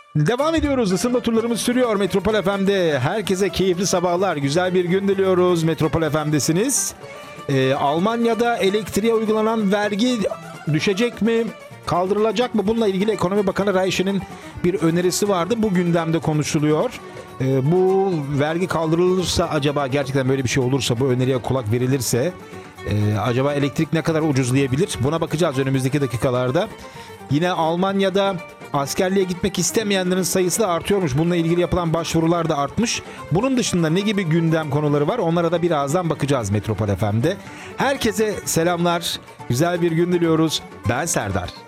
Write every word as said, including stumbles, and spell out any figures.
Devam ediyoruz. Isınma turlarımız sürüyor Metropol F M'de. Herkese keyifli sabahlar, güzel bir gün diliyoruz. Metropol F M'desiniz. Ee, Almanya'da elektriğe uygulanan vergi düşecek mi? Kaldırılacak mı? Bununla ilgili Ekonomi Bakanı Reiche'nin bir önerisi vardı. Bu gündemde konuşuluyor. Ee, bu vergi kaldırılırsa, acaba gerçekten böyle bir şey olursa, bu öneriye kulak verilirse e, acaba elektrik ne kadar ucuzlayabilir? Buna bakacağız önümüzdeki dakikalarda. Yine Almanya'da askerliğe gitmek istemeyenlerin sayısı da artıyormuş. Bununla ilgili yapılan başvurular da artmış. Bunun dışında ne gibi gündem konuları var? Onlara da birazdan bakacağız Metropol F M'de. Herkese selamlar. Güzel bir gün diliyoruz. Ben Serdar.